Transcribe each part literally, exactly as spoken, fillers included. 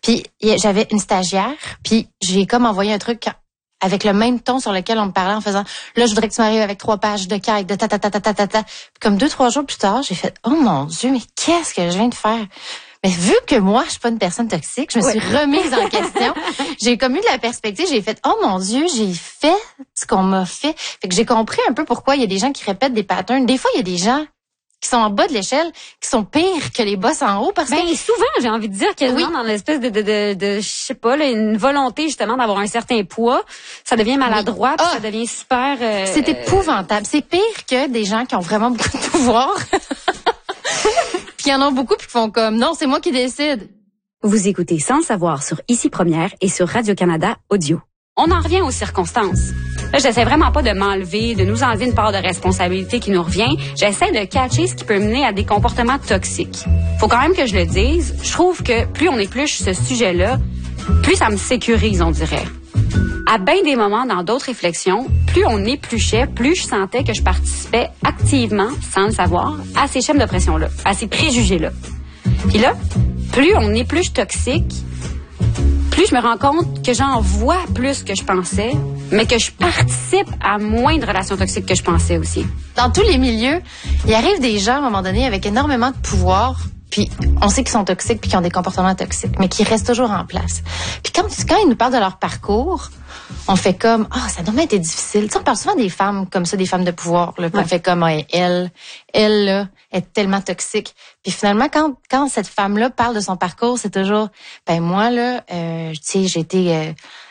Puis j'avais une stagiaire, puis j'ai comme envoyé un truc avec le même ton sur lequel on me parlait en faisant là je voudrais que tu m'arrives avec trois pages de calque de ta ta ta ta ta ta ta. Puis comme deux trois jours plus tard, j'ai fait oh mon Dieu, mais qu'est-ce que je viens de faire? Mais vu que moi je suis pas une personne toxique, je me suis ouais. remise en question. J'ai comme eu de la perspective, j'ai fait oh mon Dieu, j'ai fait ce qu'on m'a fait. Fait que j'ai compris un peu pourquoi il y a des gens qui répètent des patterns. Des fois il y a des gens qui sont en bas de l'échelle, qui sont pires que les boss en haut parce ben, que souvent j'ai envie de dire quasiment oui. dans l'espèce de de de, de je sais pas là, une volonté justement d'avoir un certain poids, ça devient maladroit, oui. puis ah, ça devient super euh, c'est épouvantable, c'est pire que des gens qui ont vraiment beaucoup de pouvoir. Puis il y en a beaucoup puis qui font comme non, c'est moi qui décide. Vous écoutez Sans le savoir sur Ici Première et sur Radio-Canada Audio. On en revient aux circonstances. Là, j'essaie vraiment pas de m'enlever, de nous enlever une part de responsabilité qui nous revient. J'essaie de catcher ce qui peut mener à des comportements toxiques. Faut quand même que je le dise. Je trouve que plus on épluche ce sujet-là, plus ça me sécurise, on dirait. À bien des moments dans d'autres réflexions, plus on épluchait, plus je sentais que je participais activement, sans le savoir, à ces schèmes d'oppression-là, à ces préjugés-là. Puis là, plus on épluche toxique, plus je me rends compte que j'en vois plus que je pensais, mais que je participe à moins de relations toxiques que je pensais aussi. Dans tous les milieux, il arrive des gens à un moment donné avec énormément de pouvoir, puis on sait qu'ils sont toxiques puis qu'ils ont des comportements toxiques, mais qui restent toujours en place. Puis quand, quand ils nous parlent de leur parcours, on fait comme ah oh, ça doit même être difficile. Tu sais, on parle souvent des femmes comme ça, des femmes de pouvoir. Là, ouais. On fait comme ah, elle, elle là, est tellement toxique. Puis finalement, quand quand cette femme-là parle de son parcours, c'est toujours ben moi là, euh, tu sais, j'ai été euh,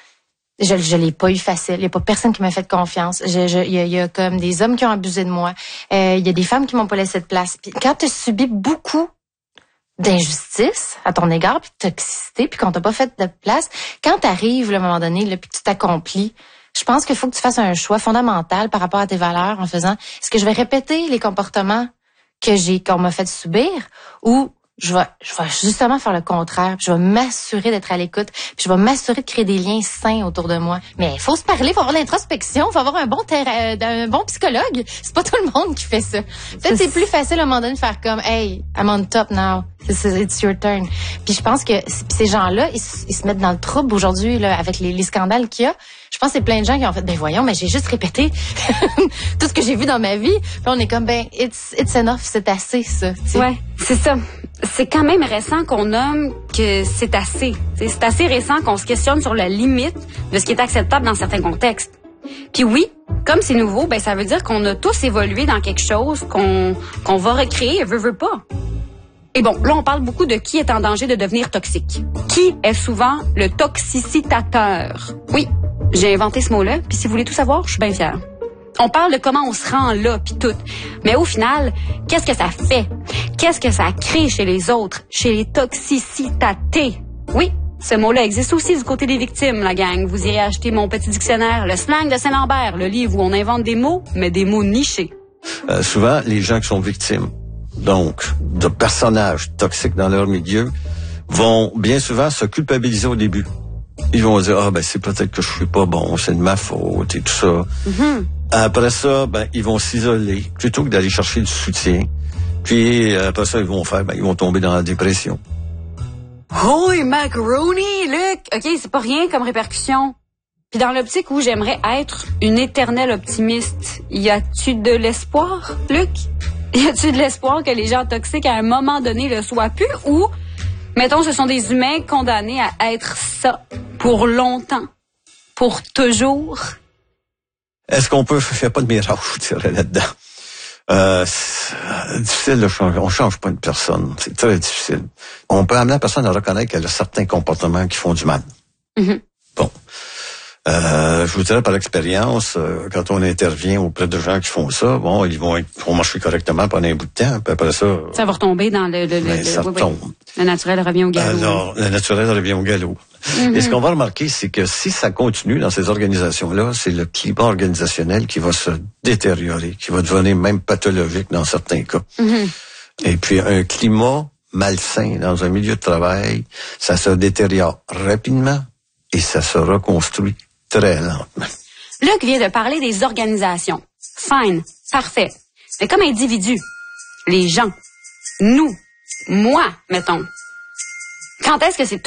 je je l'ai pas eu facile. Il y a pas personne qui m'a fait confiance. Je je il y a, y a comme des hommes qui ont abusé de moi. Euh, il y a des femmes qui m'ont pas laissé de place. Puis quand tu subis beaucoup d'injustice à ton égard, puis de toxicité, puis qu'on t'a pas fait de place, quand t'arrives là, à un moment donné, là, puis que tu t'accomplis, je pense qu'il faut que tu fasses un choix fondamental par rapport à tes valeurs en faisant est-ce que je vais répéter les comportements que j'ai qu'on m'a fait subir ou je vais je vais justement faire le contraire, puis je vais m'assurer d'être à l'écoute, puis je vais m'assurer de créer des liens sains autour de moi. Mais il faut se parler, il faut avoir l'introspection, il faut avoir un bon terra- un bon psychologue. C'est pas tout le monde qui fait ça. Peut-être c'est, c'est plus facile à un moment donné de faire comme hey, I'm on top now. This is, it's your turn. Puis je pense que ces gens-là, ils, ils se mettent dans le trouble aujourd'hui là avec les, les scandales qu'il y a. Je pense que c'est plein de gens qui ont fait ben voyons, mais j'ai juste répété tout ce que j'ai vu dans ma vie. Puis on est comme ben it's it's enough, c'est assez ça. T'sais. Ouais, c'est ça. C'est quand même récent qu'on nomme que c'est assez. T'sais, c'est assez récent qu'on se questionne sur la limite de ce qui est acceptable dans certains contextes. Puis oui, comme c'est nouveau, ben ça veut dire qu'on a tous évolué dans quelque chose qu'on qu'on va recréer, veut veut pas. Et bon, là, on parle beaucoup de qui est en danger de devenir toxique. Qui est souvent le toxicitateur? Oui, j'ai inventé ce mot-là, puis si vous voulez tout savoir, je suis bien fière. On parle de comment on se rend là, puis tout. Mais au final, qu'est-ce que ça fait? Qu'est-ce que ça crée chez les autres, chez les toxicitatés? Oui, ce mot-là existe aussi du côté des victimes, la gang. Vous irez acheter mon petit dictionnaire, le slang de Saint-Lambert, le livre où on invente des mots, mais des mots nichés. Euh, souvent, les gens qui sont victimes, donc, de personnages toxiques dans leur milieu, vont bien souvent se culpabiliser au début. Ils vont dire, ah, ben, c'est peut-être que je suis pas bon, c'est de ma faute et tout ça. Mm-hmm. Après ça, ben, ils vont s'isoler plutôt que d'aller chercher du soutien. Puis, après ça, ils vont faire, ben, ils vont tomber dans la dépression. Holy macaroni, Luc! OK, c'est pas rien comme répercussion. Puis dans l'optique où j'aimerais être une éternelle optimiste, y a-tu de l'espoir, Luc? Y a-tu de l'espoir que les gens toxiques, à un moment donné, le soient plus? Ou, mettons, ce sont des humains condamnés à être ça pour longtemps, pour toujours? Est-ce qu'on peut faire pas de miracle, je dirais, là-dedans? Euh, c'est difficile de changer. On change pas une personne. C'est très difficile. On peut amener la personne à reconnaître qu'elle a certains comportements qui font du mal. Mm-hmm. Bon. Euh, je vous dirais par expérience, euh, quand on intervient auprès de gens qui font ça, bon, ils vont être, vont marcher correctement pendant un bout de temps, puis après ça... Ça va retomber dans le... le, ben, le ça oui, retombe. Oui. Le naturel revient au galop. Alors, le naturel revient au galop. Mm-hmm. Et ce qu'on va remarquer, c'est que si ça continue dans ces organisations-là, c'est le climat organisationnel qui va se détériorer, qui va devenir même pathologique dans certains cas. Mm-hmm. Et puis, un climat malsain dans un milieu de travail, ça se détériore rapidement et ça se reconstruit très lentement. Luc vient de parler des organisations. Fine, parfait. Mais comme individu, les gens, nous, moi, mettons, quand est-ce que c'est